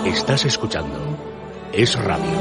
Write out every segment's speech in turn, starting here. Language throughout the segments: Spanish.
Estás escuchando Es Radio.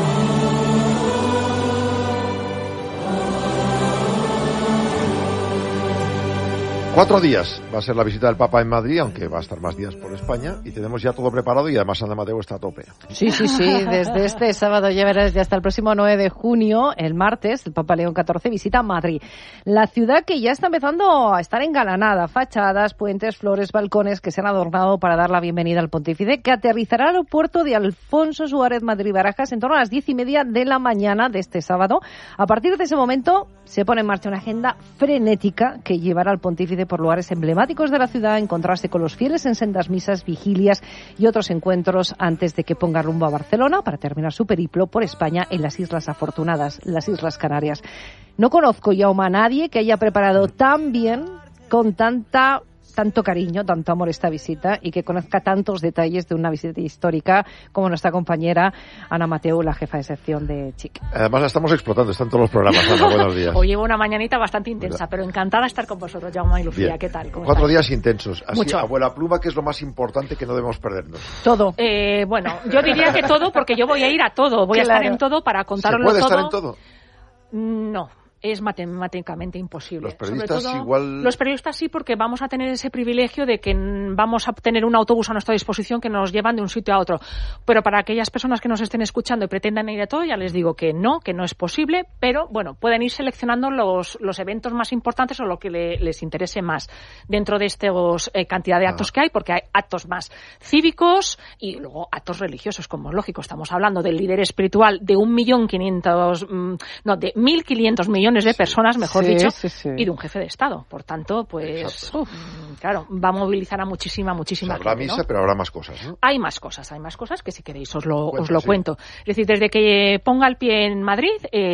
Cuatro días va a ser la visita del Papa en Madrid, aunque va a estar más días por España, y tenemos ya todo preparado y además Ana Mateo está a tope. Sí, desde este sábado ya verás, ya hasta el próximo 9 de junio, el martes, el Papa León XIV visita Madrid, la ciudad que ya está empezando a estar engalanada, fachadas, puentes, flores, balcones que se han adornado para dar la bienvenida al pontífice, que aterrizará al aeropuerto de Alfonso Suárez Madrid-Barajas en torno a las 10:30 de la mañana de este sábado. A partir de ese momento se pone en marcha una agenda frenética que llevará al pontífice por lugares emblemáticos de la ciudad, a encontrarse con los fieles en sendas misas, vigilias y otros encuentros antes de que ponga rumbo a Barcelona para terminar su periplo por España en las Islas Afortunadas, las Islas Canarias. No conozco, Jaume, a nadie que haya preparado tan bien, con tanto cariño, tanto amor esta visita y que conozca tantos detalles de una visita histórica como nuestra compañera Ana Mateu, la jefa de sección de CSIC. Además la estamos explotando, están todos los programas. Ana, buenos días. Hoy llevo una mañanita bastante intensa, pero encantada de estar con vosotros, Jaume y Lucía. Bien. ¿Qué tal? 4 días intensos. Así, Mucho. abuela pluma, ¿qué es lo más importante que no debemos perdernos? Todo. Bueno, yo diría que todo, porque yo voy a ir a todo, voy a estar en todo para contaroslo todo. ¿Se puede estar en todo? No. Es matemáticamente imposible. Los periodistas Sobre todo, igual... Los periodistas sí, porque vamos a tener ese privilegio de que vamos a tener un autobús a nuestra disposición que nos llevan de un sitio a otro. Pero para aquellas personas que nos estén escuchando y pretendan ir a todo, ya les digo que no es posible, pero bueno, pueden ir seleccionando los eventos más importantes o lo que les interese más dentro de estos cantidad de actos que hay, porque hay actos más cívicos y luego actos religiosos, como es lógico. Estamos hablando del líder espiritual de 1.500.000 millones de personas, mejor dicho, y de un jefe de Estado. Por tanto, pues, claro, va a movilizar a muchísima Habrá gente, misa, ¿no? pero habrá más cosas, ¿no? Hay más cosas que si queréis os lo cuento. Es decir, desde que ponga el pie en Madrid,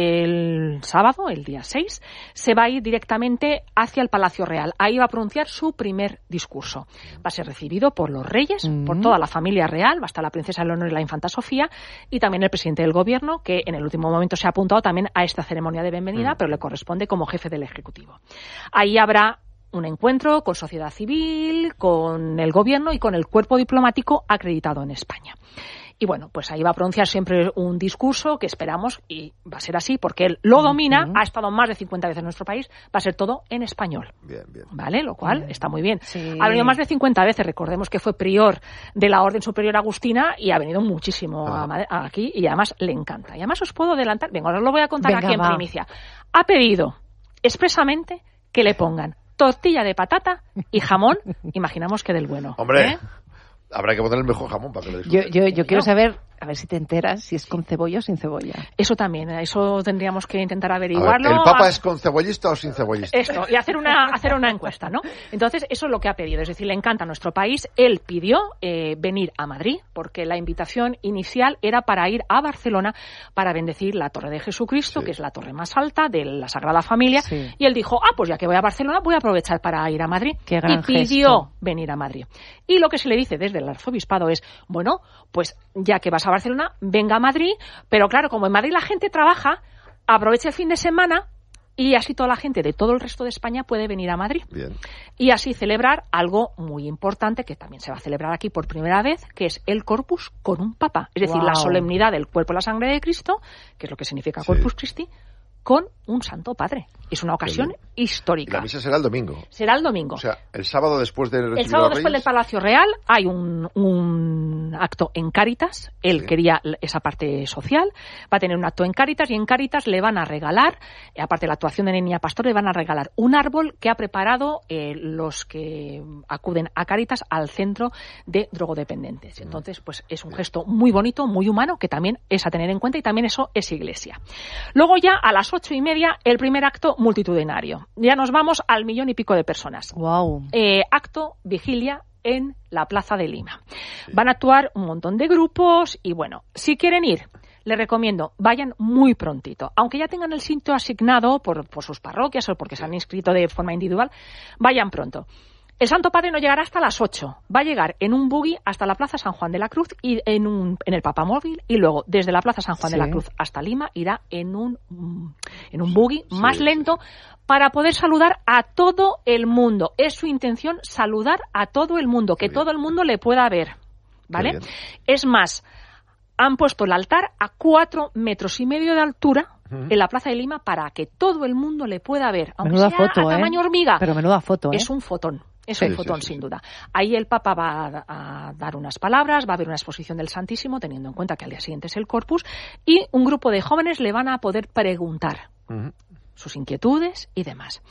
el sábado, el día 6, se va a ir directamente hacia el Palacio Real. Ahí va a pronunciar su primer discurso. Va a ser recibido por los reyes, por toda la familia real, va a estar la princesa Leonor y la infanta Sofía, y también el presidente del gobierno, que en el último momento se ha apuntado también a esta ceremonia de bienvenida, pero le corresponde como jefe del Ejecutivo. Ahí habrá un encuentro con sociedad civil, con el gobierno y con el cuerpo diplomático acreditado en España. Y bueno, pues ahí va a pronunciar siempre un discurso que esperamos, y va a ser así, porque él lo domina, ha estado más de 50 veces en nuestro país, va a ser todo en español. Bien. ¿Vale? Lo cual está muy bien. Sí. Ha venido más de 50 veces, recordemos que fue prior de la Orden Superior Agustina y ha venido muchísimo aquí y además le encanta. Y además os puedo adelantar, os lo voy a contar aquí en primicia. Ha pedido expresamente que le pongan tortilla de patata y jamón, imaginamos que del bueno. Hombre, habrá que poner el mejor jamón para que lo disfruten. Yo quiero saber, a ver si te enteras, si es con cebolla o sin cebolla. Eso también, eso tendríamos que intentar averiguarlo. ¿El Papa es con cebollista o sin cebollista? Esto, y hacer una encuesta, ¿no? Entonces, eso es lo que ha pedido, es decir, le encanta nuestro país. Él pidió venir a Madrid, porque la invitación inicial era para ir a Barcelona para bendecir la Torre de Jesucristo, que es la torre más alta de la Sagrada Familia, y él dijo, pues ya que voy a Barcelona, voy a aprovechar para ir a Madrid. Qué gran y pidió gesto. venir a Madrid. Y lo que se le dice desde el arzobispado es, bueno, pues ya que vas a Barcelona, venga a Madrid, pero claro, como en Madrid la gente trabaja, aprovecha el fin de semana y así toda la gente de todo el resto de España puede venir a Madrid. Bien. Y así celebrar algo muy importante, que también se va a celebrar aquí por primera vez, que es el Corpus con un Papa. Es decir, la solemnidad del cuerpo y la sangre de Cristo, que es lo que significa Corpus Christi, con un Santo Padre. Es una ocasión histórica. Y la misa será el domingo. Será el domingo. O sea, el sábado después de recibir El sábado a los después del Reyes. Palacio Real hay un acto en Cáritas. Él quería esa parte social. Va a tener un acto en Cáritas y en Cáritas le van a regalar, aparte de la actuación de Niña Pastor, le van a regalar un árbol que ha preparado los que acuden a Cáritas al centro de drogodependientes. Entonces, pues es un gesto muy bonito, muy humano, que también es a tener en cuenta y también eso es iglesia. Luego ya a las 8:30 el primer acto multitudinario. Ya nos vamos al 1.000.000 y pico de personas. Wow. Acto, vigilia en la Plaza de Lima. Van a actuar un montón de grupos y bueno, si quieren ir, les recomiendo, vayan muy prontito. Aunque ya tengan el sitio asignado por sus parroquias o porque se han inscrito de forma individual, vayan pronto. El Santo Padre no llegará hasta las 8. Va a llegar en un buggy hasta la Plaza San Juan de la Cruz y en el Papamóvil, y luego desde la Plaza San Juan de la Cruz hasta Lima irá en un buggy más lento para poder saludar a todo el mundo. Es su intención saludar a todo el mundo, que todo el mundo le pueda ver. ¿vale? Es más, han puesto el altar a 4,5 metros de altura en la Plaza de Lima para que todo el mundo le pueda ver, aunque menuda sea foto, a tamaño hormiga. Pero menuda foto, Es un fotón. Es un fotón, sin duda. Ahí el Papa va a dar unas palabras, va a haber una exposición del Santísimo, teniendo en cuenta que al día siguiente es el Corpus, y un grupo de jóvenes le van a poder preguntar sus inquietudes y demás.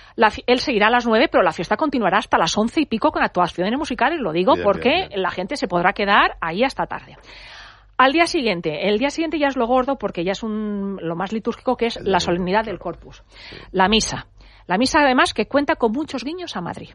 Él seguirá a las 9, pero la fiesta continuará hasta las 11 y pico con actuaciones musicales, lo digo porque la gente se podrá quedar ahí hasta tarde. El día siguiente ya es lo gordo porque ya es lo más litúrgico, que es la solemnidad del Corpus, la misa. La misa, además, que cuenta con muchos guiños a Madrid.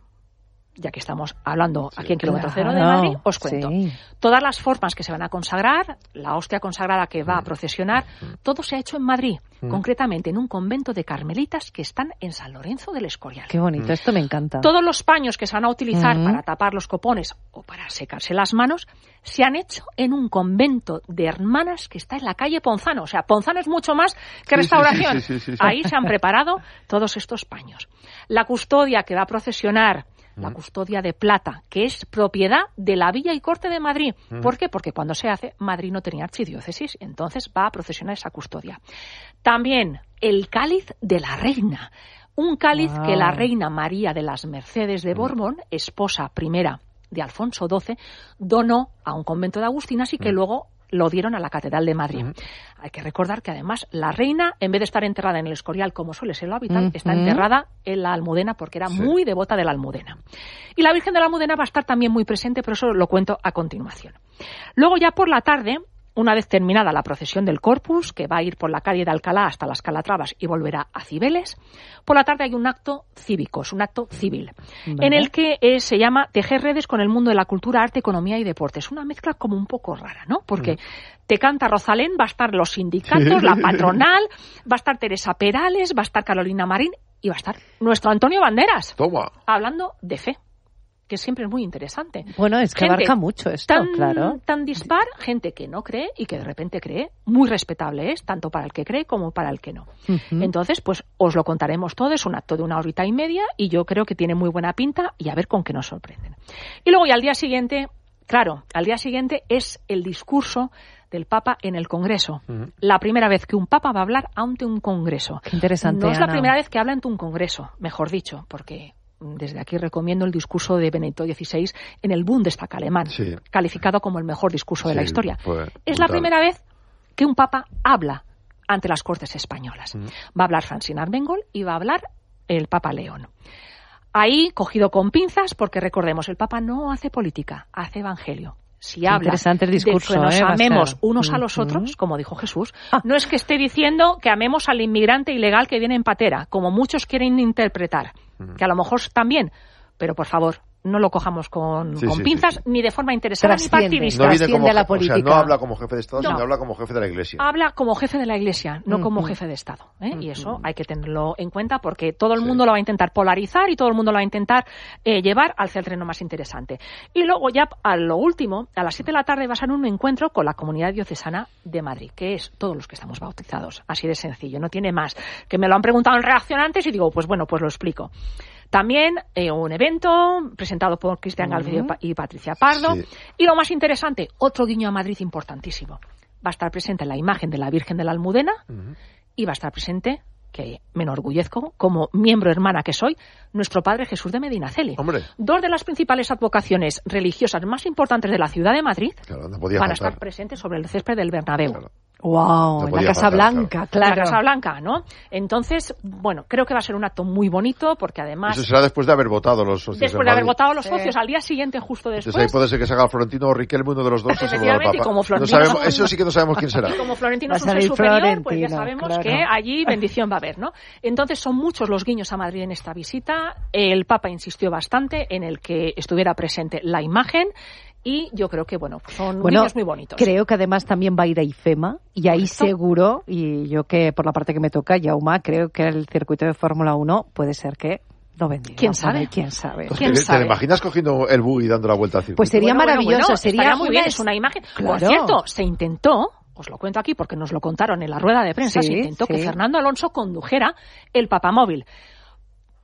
Ya que estamos hablando aquí en Kilómetro Cero de Madrid, os cuento. Todas las formas que se van a consagrar, la hostia consagrada que va a procesionar, todo se ha hecho en Madrid, concretamente en un convento de carmelitas que están en San Lorenzo del Escorial. Qué bonito, esto me encanta. Todos los paños que se van a utilizar para tapar los copones o para secarse las manos se han hecho en un convento de hermanas que está en la calle Ponzano. O sea, Ponzano es mucho más que Restauración. Sí. Ahí se han preparado todos estos paños. La custodia que va a procesionar, la custodia de plata, que es propiedad de la Villa y Corte de Madrid. ¿Por qué? Porque cuando se hace, Madrid no tenía archidiócesis, entonces va a procesionar esa custodia. También el cáliz de la reina, un cáliz que la reina María de las Mercedes de Borbón, esposa primera de Alfonso XII, donó a un convento de agustinas y que luego lo dieron a la Catedral de Madrid. Hay que recordar que además la reina, en vez de estar enterrada en el Escorial, como suele ser lo habitual, está enterrada en la Almudena porque era muy devota de la Almudena. Y la Virgen de la Almudena va a estar también muy presente, pero eso lo cuento a continuación. Luego ya por la tarde, una vez terminada la procesión del Corpus, que va a ir por la calle de Alcalá hasta las Calatravas y volverá a Cibeles, por la tarde hay un acto cívico, es un acto civil, en el que se llama Tejer redes con el mundo de la cultura, arte, economía y deporte. Es una mezcla como un poco rara, ¿no? Porque te canta Rosalén, va a estar los sindicatos, la patronal, va a estar Teresa Perales, va a estar Carolina Marín y va a estar nuestro Antonio Banderas. Toma. Hablando de fe, que siempre es muy interesante. Bueno, es que abarca mucho esto, claro. Tan dispar, gente que no cree y que de repente cree, muy respetable es, tanto para el que cree como para el que no. Entonces, pues os lo contaremos todo, es un acto de 1,5 horas y yo creo que tiene muy buena pinta y a ver con qué nos sorprenden. Y luego, y al día siguiente, claro, al día siguiente es el discurso del Papa en el Congreso. La primera vez que un Papa va a hablar ante un Congreso. Qué interesante, No es la Ana. primera vez que habla ante un Congreso, mejor dicho, porque desde aquí recomiendo el discurso de Benedicto XVI en el Bundestag alemán, calificado como el mejor discurso de la historia. Es la primera vez que un Papa habla ante las Cortes españolas. Va a hablar Francine Armengol y va a hablar el Papa León. Ahí, cogido con pinzas, porque recordemos, el Papa no hace política, hace evangelio. Si habla el discurso, de que nos amemos a ser unos a los otros, como dijo Jesús, no es que esté diciendo que amemos al inmigrante ilegal que viene en patera, como muchos quieren interpretar, que a lo mejor también, pero por favor, no lo cojamos con pinzas, ni de forma interesada ni partidista. No viene como, la política. O sea, no habla como jefe de Estado, sino habla como jefe de la Iglesia. Habla como jefe de la Iglesia, no como jefe de Estado. Y eso hay que tenerlo en cuenta porque todo el mundo lo va a intentar polarizar y todo el mundo lo va a intentar llevar al terreno más interesante. Y luego ya a lo último, a las 7 de la tarde va a ser un encuentro con la Comunidad Diocesana de Madrid, que es todos los que estamos bautizados. Así de sencillo, no tiene más. Que me lo han preguntado en reaccionantes y digo, pues bueno, pues lo explico. También un evento presentado por Cristian Galvez y Patricia Pardo. Y lo más interesante, otro guiño a Madrid importantísimo. Va a estar presente la imagen de la Virgen de la Almudena y va a estar presente, que me enorgullezco, como miembro hermana que soy, nuestro Padre Jesús de Medinaceli. Hombre. Dos de las principales advocaciones religiosas más importantes de la ciudad de Madrid van a estar presentes sobre el césped del Bernabéu. Claro. ¡Wow! En la Casa Blanca, claro. La Casa Blanca, ¿no? Entonces, bueno, creo que va a ser un acto muy bonito porque además... Eso será después de haber votado los socios. Después de haber votado los socios, al día siguiente, justo después... Entonces ahí puede ser que se haga Florentino o Riquelme, uno de los dos, a saludar al Papa. Y como Florentino eso sí que no sabemos quién será. Y como Florentino es un ser superior, pues ya sabemos que allí bendición va a haber, ¿no? Entonces son muchos los guiños a Madrid en esta visita. El Papa insistió bastante en el que estuviera presente la imagen. Y yo creo que, son guiños muy bonitos. Creo que además también va a ir a IFEMA y ahí seguro, y yo que por la parte que me toca, Jaume, creo que el circuito de Fórmula 1 puede ser que lo bendiga. ¿Quién sabe? ¿Quién sabe? ¿Te lo imaginas cogiendo el buggy y dando la vuelta al circuito? Pues sería maravilloso, sería muy bien, es una imagen. Claro. Por cierto, se intentó, os lo cuento aquí porque nos lo contaron en la rueda de prensa, se intentó que Fernando Alonso condujera el Papamóvil.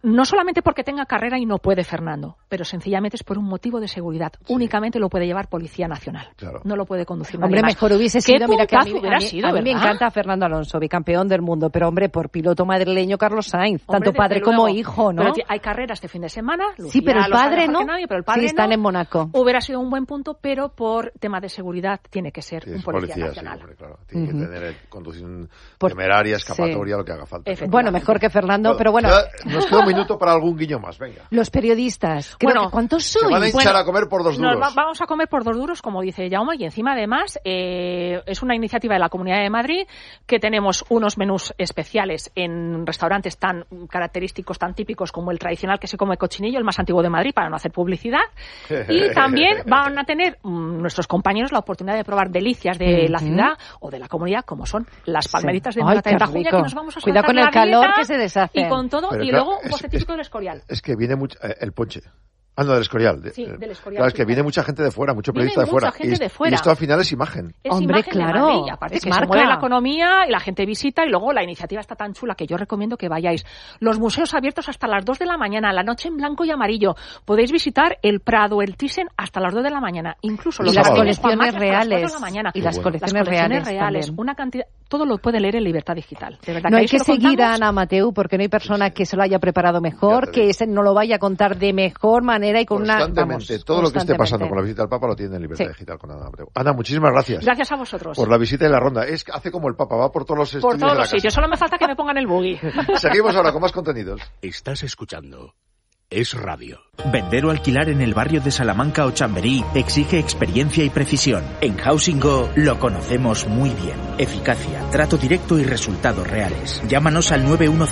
No solamente porque tenga carrera y no puede Fernando, pero sencillamente es por un motivo de seguridad. Sí. Únicamente lo puede llevar Policía Nacional. Claro. No lo puede conducir nadie más. Mejor hubiese sido, mira que a mí me encanta Fernando Alonso, bicampeón del mundo, pero hombre, por piloto madrileño Carlos Sainz, tanto padre como hijo, ¿no? Pero hay carreras este fin de semana. Lucía, sí, pero el padre no. Pero el padre sí, están en Mónaco. Hubiera sido un buen punto, pero por tema de seguridad tiene que ser un policía nacional. Sí, hombre, claro. Tiene que tener conducción temeraria, escapatoria, lo que haga falta. Bueno, mejor que Fernando, pero bueno. Nos queda un minuto para algún guiño más, venga. Los periodistas, ¿cuántos sois? Se van a hinchar a comer por 2 duros. Vamos a comer por 2 duros, como dice Jaume, y encima además es una iniciativa de la Comunidad de Madrid que tenemos unos menús especiales en restaurantes tan característicos, tan típicos como el tradicional que se come cochinillo, el más antiguo de Madrid, para no hacer publicidad. Y también van a tener nuestros compañeros la oportunidad de probar delicias de la ciudad o de la comunidad, como son las palmeritas de Morata de Tajuña, que nos vamos a Cuidado con el calor que se deshace. Y con todo, y luego un postre típico del Escorial. Es que viene mucho el ponche. No, del Escorial. Sí, del Escorial. Claro, es que viene mucha gente de fuera, mucho periodista de fuera. Y esto al final es imagen. Hombre, claro. Aparte que se mueve la economía y la gente visita, y luego la iniciativa está tan chula que yo recomiendo que vayáis. Los museos abiertos hasta las 2 de la mañana, la noche en blanco y amarillo. Podéis visitar el Prado, el Thyssen hasta las 2 de la mañana. Incluso los las colecciones reales. Y las colecciones reales. Una cantidad, todo lo puede leer en Libertad Digital. De verdad, no hay que seguir a Ana Mateu porque no hay persona que se lo haya preparado mejor, que no lo vaya a contar de mejor manera y con una... Todo lo que esté pasando con la visita al Papa lo tiene en Libertad Digital con Ana Mateu. Ana, muchísimas gracias. Gracias a vosotros. Por la visita y la ronda. Hace como el Papa, va por todos los estudios. Por todos los sitios, solo me falta que me pongan el buggy. Seguimos ahora con más contenidos. Estás escuchando Es Radio. Vender o alquilar en el barrio de Salamanca o Chamberí exige experiencia y precisión. En Housing Go lo conocemos muy bien. Eficacia, trato directo y resultados reales. Llámanos al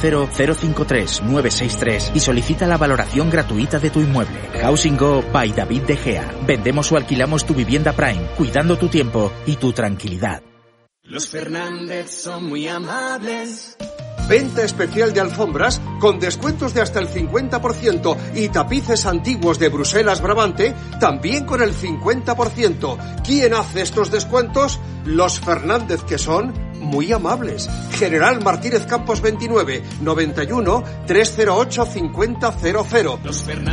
910-053-963 y solicita la valoración gratuita de tu inmueble. Housing Go by David De Gea. Vendemos o alquilamos tu vivienda Prime, cuidando tu tiempo y tu tranquilidad. Los Fernández son muy amables. Venta especial de alfombras con descuentos de hasta el 50% y tapices antiguos de Bruselas Brabante también con el 50%. ¿Quién hace estos descuentos? Los Fernández, que son muy amables. General Martínez Campos 29, 91 308 5000. Los Fernández.